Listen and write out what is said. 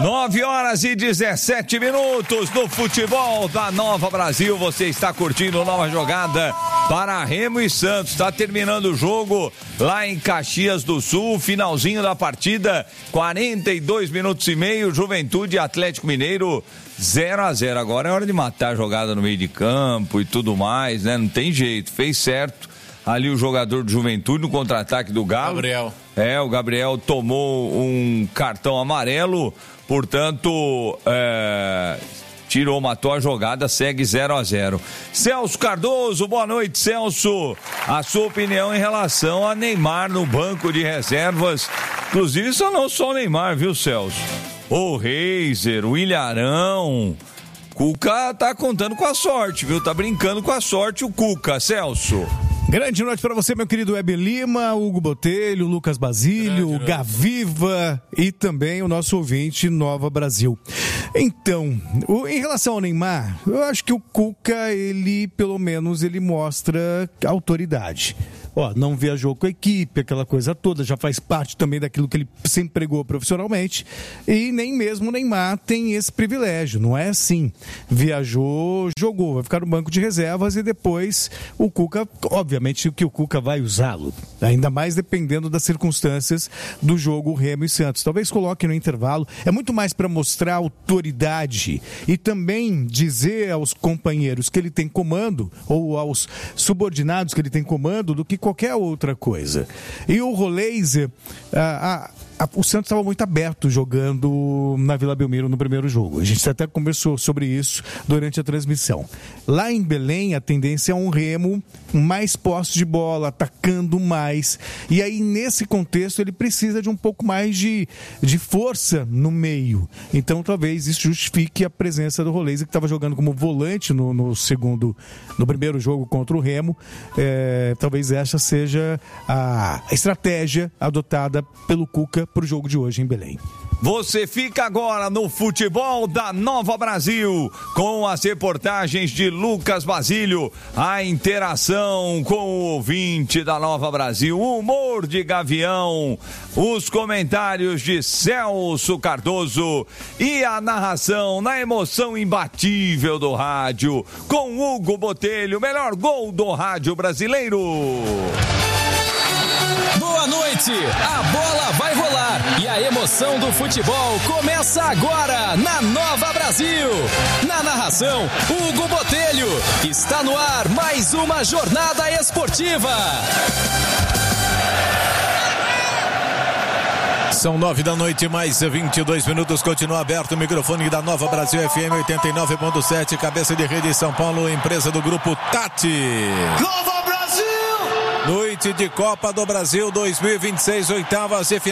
9h17 no futebol da Nova Brasil. Você está curtindo nova jogada para Remo e Santos. Está terminando o jogo lá em Caxias do Sul, finalzinho da partida, 42 minutos e meio, Juventude e Atlético Mineiro 0-0. Agora é hora de matar a jogada no meio de campo e tudo mais, né? Não tem jeito, fez certo ali o jogador de Juventude no contra-ataque do Galo. Gabriel. O Gabriel tomou um cartão amarelo, portanto, matou a jogada, segue 0-0. Celso Cardoso, boa noite, Celso. A sua opinião em relação a Neymar no banco de reservas, inclusive não só o Neymar, viu, Celso? O Reiser, o Ilharão, Cuca tá contando com a sorte, viu? Tá brincando com a sorte o Cuca, Celso. Grande noite para você, meu querido Weber Lima, Hugo Botelho, Lucas Basílio, Gaviva e também o nosso ouvinte Nova Brasil. Então, em relação ao Neymar, eu acho que o Cuca, ele pelo menos ele mostra autoridade. Não viajou com a equipe, aquela coisa toda, já faz parte também daquilo que ele sempre pregou profissionalmente, e nem mesmo o Neymar tem esse privilégio, não é assim. Viajou, jogou, vai ficar no banco de reservas e depois o Cuca, obviamente que o Cuca vai usá-lo, ainda mais dependendo das circunstâncias do jogo Remo e Santos. Talvez coloque no intervalo, é muito mais para mostrar autoridade e também dizer aos companheiros que ele tem comando, ou aos subordinados que ele tem comando, do que qualquer outra coisa. E o Roleiser, o Santos estava muito aberto jogando na Vila Belmiro no primeiro jogo. A gente até conversou sobre isso durante a transmissão. Lá em Belém, a tendência é um Remo mais posse de bola, atacando mais. E aí, nesse contexto, ele precisa de um pouco mais de força no meio. Então, talvez isso justifique a presença do Roleiser, que estava jogando como volante no primeiro jogo contra o Remo. Talvez essa seja a estratégia adotada pelo Cuca para o jogo de hoje em Belém. Você fica agora no futebol da Nova Brasil com as reportagens de Lucas Basílio, a interação com o ouvinte da Nova Brasil, o humor de Gavião, os comentários de Celso Cardoso e a narração na emoção imbatível do rádio com Hugo Botelho, melhor gol do rádio brasileiro. Boa noite, a bola vai rolar e a emoção do futebol começa agora na Nova Brasil. Na narração, Hugo Botelho. Está no ar mais uma jornada esportiva. São 9h, mais 22 minutos, continua aberto o microfone da Nova Brasil FM 89.7, cabeça de rede São Paulo, empresa do grupo Tati. Nova Brasil! Noite de Copa do Brasil 2026, oitavas e